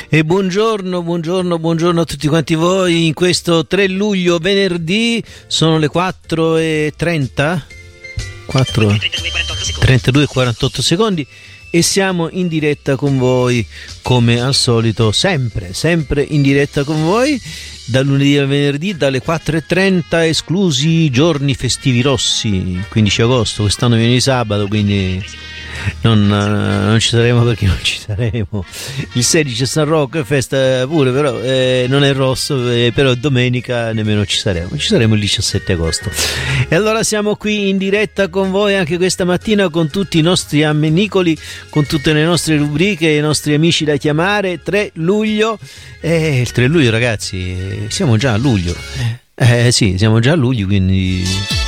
E buongiorno a tutti quanti voi in questo 3 luglio venerdì, sono le 4:30, 32:48 secondi e siamo in diretta con voi come al solito, sempre in diretta con voi da lunedì al venerdì dalle 4:30, esclusi i giorni festivi rossi, 15 agosto, quest'anno viene di sabato, quindi non ci saremo perché non ci saremo. Il 16 San Rocco è festa pure, però non è rosso, però domenica nemmeno ci saremo il 17 agosto. E allora siamo qui in diretta con voi anche questa mattina con tutti i nostri ammenicoli, con tutte le nostre rubriche, i nostri amici da chiamare. 3 luglio, il 3 luglio ragazzi, siamo già a luglio, sì, siamo già a luglio, quindi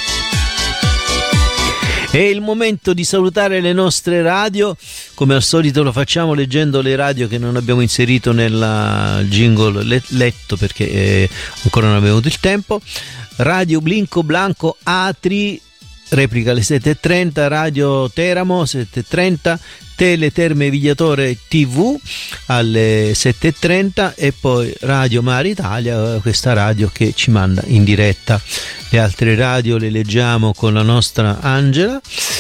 è il momento di salutare le nostre radio. Come al solito lo facciamo leggendo le radio che non abbiamo inserito nella jingle letto perché ancora non abbiamo avuto il tempo. Radio Blinco Blanco Atri, replica alle 7:30, Radio Teramo 7:30, Tele Terme Vigliatore TV alle 7:30 e poi Radio Mare Italia, questa radio che ci manda in diretta. Le altre radio le leggiamo con la nostra Angela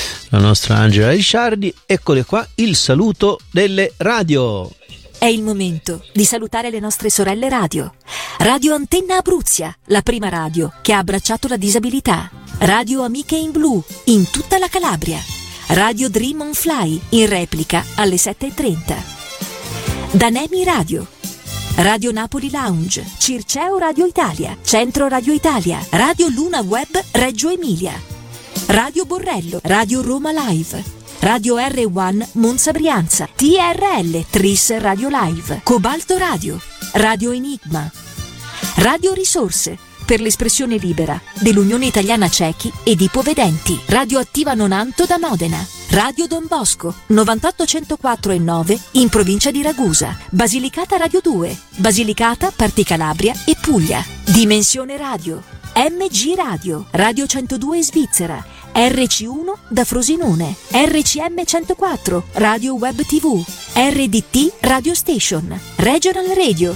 Ricciardi. Eccole qua, il saluto delle radio. È il momento di salutare le nostre sorelle radio. Radio Antenna Abruzia, la prima radio che ha abbracciato la disabilità. Radio Amiche in Blu, in tutta la Calabria. Radio Dream on Fly, in replica alle 7:30. Danemi Radio. Radio Napoli Lounge, Circeo Radio Italia, Centro Radio Italia, Radio Luna Web Reggio Emilia. Radio Borrello, Radio Roma Live. Radio R1 Monza Brianza, TRL Tris Radio Live, Cobalto Radio, Radio Enigma, Radio Risorse per l'espressione libera dell'Unione Italiana Ciechi ed Ipovedenti, Radio Attiva Nonanto da Modena, Radio Don Bosco 98.104.9 in provincia di Ragusa, Basilicata Radio 2, Basilicata, Parti Calabria e Puglia, Dimensione Radio, MG Radio, Radio 102 Svizzera, RC1 da Frosinone, RCM 104, Radio Web TV, RDT Radio Station, Regional Radio,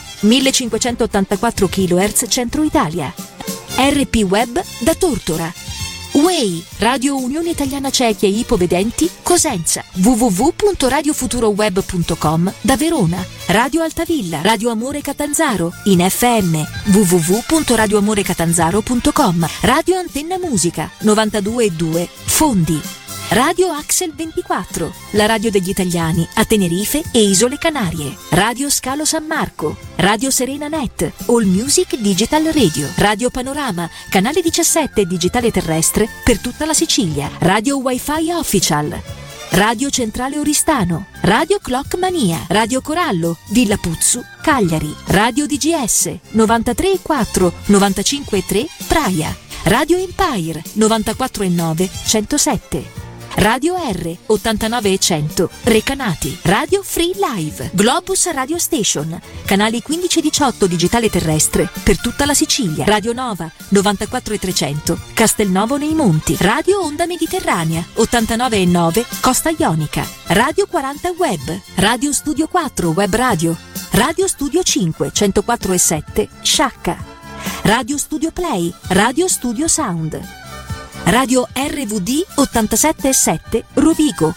1584 kHz Centro Italia, RP Web da Tortora, Way, Radio Unione Italiana Ciechi e Ipovedenti, Cosenza, www.radiofuturoweb.com da Verona, Radio Altavilla, Radio Amore Catanzaro, in FM, www.radioamorecatanzaro.com, Radio Antenna Musica, 92.2, Fondi, Radio Axel 24, la radio degli italiani a Tenerife e Isole Canarie, Radio Scalo San Marco, Radio Serena Net, All Music Digital Radio, Radio Panorama, canale 17 digitale terrestre per tutta la Sicilia, Radio Wi-Fi Official, Radio Centrale Oristano, Radio Clock Mania, Radio Corallo, Villa Puzzu, Cagliari, Radio DGS, 93.4, 95.3, Praia, Radio Empire, 94.9, 107. Radio R 89 e 100 Recanati, Radio Free Live, Globus Radio Station, canali 15 e 18 digitale terrestre per tutta la Sicilia, Radio Nova 94 e 300 Castelnuovo nei Monti, Radio Onda Mediterranea 89 e 9 Costa Ionica, Radio 40 Web, Radio Studio 4 Web Radio, Radio Studio 5 104 e 7 Sciacca, Radio Studio Play, Radio Studio Sound, Radio RVD 87.7 Rovigo,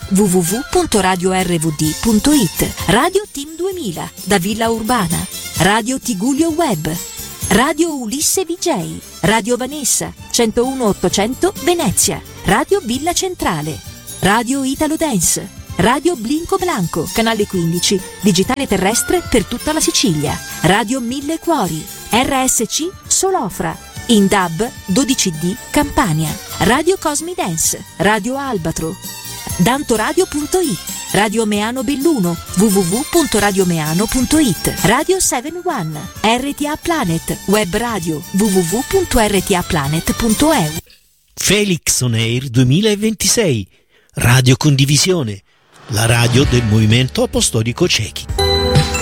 www.radiorvd.it, Radio Team 2000 da Villa Urbana, Radio Tigullio Web, Radio Ulisse VJ, Radio Vanessa 101.800 Venezia, Radio Villa Centrale, Radio Italo Dance, Radio Blinco Blanco, canale 15, digitale terrestre per tutta la Sicilia, Radio Mille Cuori, RSC Solofra, in DAB 12D Campania, Radio Cosmi Dance, Radio Albatro, dantoradio.it, Radio Meano Belluno, www.radiomeano.it, Radio 71, RTA Planet, web radio, www.rtaplanet.eu. Felix On Air 2026, Radio Condivisione, la radio del Movimento Apostolico Ciechi.